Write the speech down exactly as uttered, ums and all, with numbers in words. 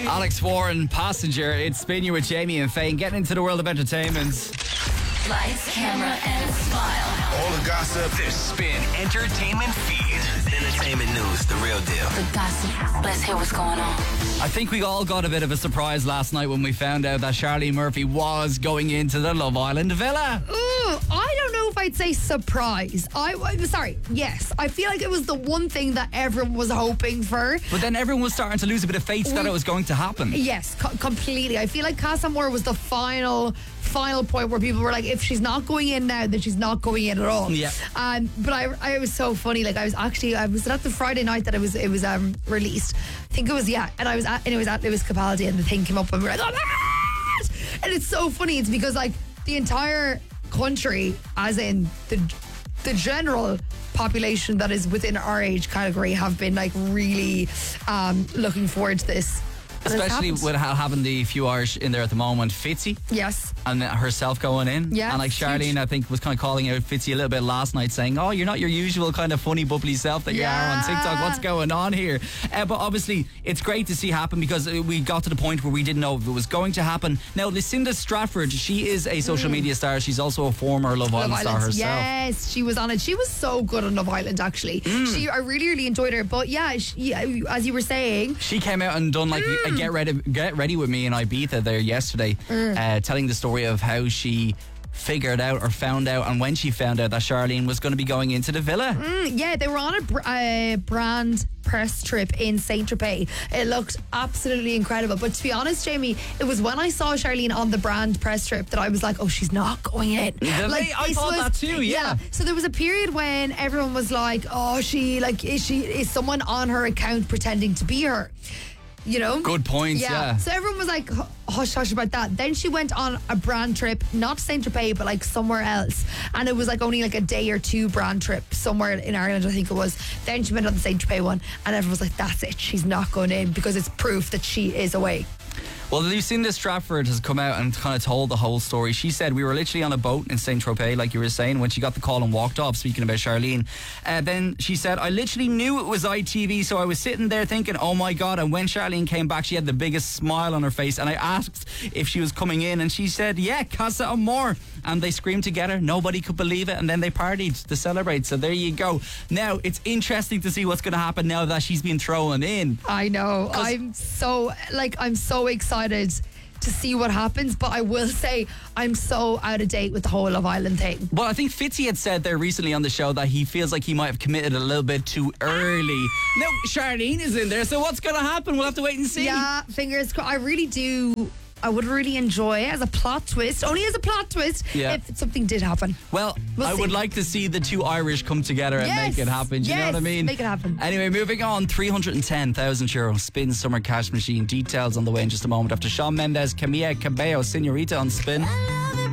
Alex Warren, Passenger. It's Spin You with Jamie and Faye. Getting into the world of entertainment. Lights, camera, and smile. All the gossip. The Spin Entertainment Feed. Entertainment news, the real deal. The gossip. Let's hear what's going on. I think we all got a bit of a surprise last night when we found out that Charlene Murphy was going into the Love Island villa. Ooh, I don't know if I'd say surprise. I I'm sorry. Yes, I feel like it was the one thing that everyone was hoping for. But then everyone was starting to lose a bit of faith that it was going to happen. Yes, co- completely. I feel like Casa Amor was the final, final point where people were like, if she's not going in now, then she's not going in at all. Yeah. Um, but I, I was so funny. Like I was actually, I was at the Friday night that it was, it was um released. I think it was yeah, and I was at, and it was at Lewis Capaldi, and the thing came up, and we were like, oh my god! And it's so funny. It's because like the entire country, as in the the general population that is within our age category, have been like really um, looking forward to this. And it's Especially happened. with ha- having the few Irish in there at the moment. Fitzy. Yes. And herself going in. Yeah, And like it's Charlene, huge. I think, was kind of calling out Fitzy a little bit last night, saying, oh, you're not your usual kind of funny, bubbly self that you are on TikTok. What's going on here? Uh, but obviously, it's great to see happen because we got to the point where we didn't know if it was going to happen. Now, Lucinda Stratford, she is a social Mm. media star. She's also a former Love, Love Island star Island. herself. Yes, she was on it. She was so good on Love Island, actually. Mm. She, I really, really enjoyed her. But yeah, she, as you were saying, She came out and done like a get ready, get ready with me in Ibiza there yesterday, uh, telling the story of how she figured out or found out, and when she found out that Charlene was going to be going into the villa. Mm, yeah, they were on a br- uh, brand press trip in Saint Tropez. It looked absolutely incredible. But to be honest, Jamie, it was when I saw Charlene on the brand press trip that I was like, oh, she's not going in. Really? I this thought that too, yeah. So there was a period when everyone was like, oh, she, like, is she, is someone on her account pretending to be her? You know? Good points, yeah. So everyone was like hu- hush hush about that. Then she went on a brand trip, not to Saint Tropez, but like somewhere else. And it was like only like a day or two brand trip somewhere in Ireland, I think it was. Then she went on the Saint Tropez one, and everyone was like, that's it, she's not going in, because it's proof that she is away. Well, Lucinda Stratford has come out and kind of told the whole story. She said, we were literally on a boat in Saint Tropez, like you were saying, when she got the call and walked off, speaking about Charlene. Uh, then she said, I literally knew it was I T V, so I was sitting there thinking, oh my God. And when Charlene came back, she had the biggest smile on her face. And I asked if she was coming in, and she said, yeah, Casa Amor. And they screamed together. Nobody could believe it. And then they partied to celebrate. So there you go. Now, it's interesting to see what's going to happen now that she's been thrown in. I know. I'm so, like, I'm so excited to see what happens, but I will say I'm so out of date with the whole Love Island thing. Well, I think Fitzy had said there recently on the show that he feels like he might have committed a little bit too early. Now, Charlene is in there, so what's going to happen? We'll have to wait and see. Yeah, fingers crossed. I really do. I would really enjoy it as a plot twist, only as a plot twist, Yeah. if something did happen. Well, We'll I see. would like to see the two Irish come together and Yes, make it happen. Do you know yes, what I mean? make it happen. Anyway, moving on. three hundred ten thousand euro Spin Summer Cash Machine. Details on the way in just a moment after Shawn Mendes, Camilla Cabello, Senorita on Spin.